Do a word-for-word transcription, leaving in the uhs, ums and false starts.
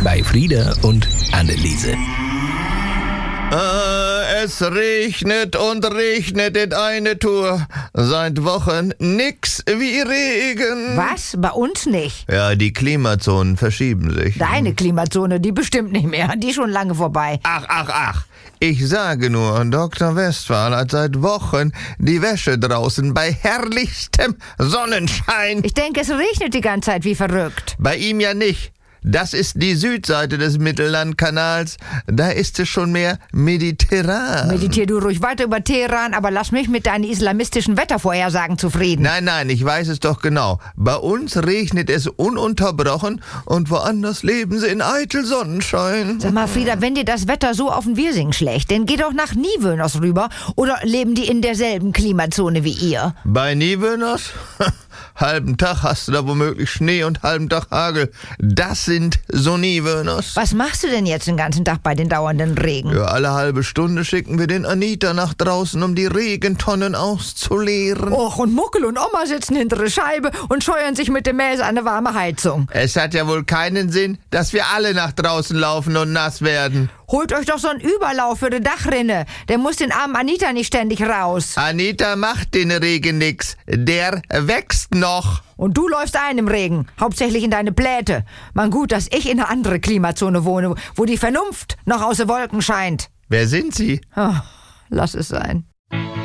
bei Frieda und Anneliese. Ah, es regnet und regnet in eine Tour. Seit Wochen nix wie Regen. Was? Bei uns nicht. Ja, die Klimazonen verschieben sich. Deine Klimazone, die bestimmt nicht mehr. Die ist schon lange vorbei. Ach, ach, ach. Ich sage nur, Doktor Westphal hat seit Wochen die Wäsche draußen bei herrlichstem Sonnenschein. Ich denke, es regnet die ganze Zeit wie verrückt. Bei ihm ja nicht. Das ist die Südseite des Mittellandkanals. Da ist es schon mehr mediterran. Meditier du ruhig weiter über Teheran, aber lass mich mit deinen islamistischen Wettervorhersagen zufrieden. Nein, nein, ich weiß es doch genau. Bei uns regnet es ununterbrochen und woanders leben sie in eitel Sonnenschein. Sag mal, Frieda, wenn dir das Wetter so auf den Wirsing schlägt, dann geh doch nach Niewöhners rüber. Oder leben die in derselben Klimazone wie ihr? Bei Niewöhners? Halben Tag hast du da womöglich Schnee und halben Tag Hagel. Das sind so Niewöhners. Was machst du denn jetzt den ganzen Tag bei den dauernden Regen? Ja, alle halbe Stunde schicken wir den Anita nach draußen, um die Regentonnen auszuleeren. Och, und Muckel und Oma sitzen hinter der Scheibe und scheuern sich mit dem Mäß an eine warme Heizung. Es hat ja wohl keinen Sinn, dass wir alle nach draußen laufen und nass werden. Holt euch doch so einen Überlauf für die Dachrinne. Der muss den armen Anita nicht ständig raus. Anita macht den Regen nix. Der wächst noch. Und du läufst ein im Regen, hauptsächlich in deine Pläte. Man gut, dass ich in eine andere Klimazone wohne, wo die Vernunft noch aus den Wolken scheint. Wer sind Sie? Oh, lass es sein.